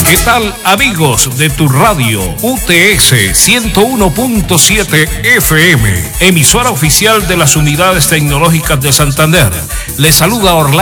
¿Qué tal, amigos de tu radio UTS 101.7 FM, emisora oficial de las unidades tecnológicas de Santander? Les saluda Orlando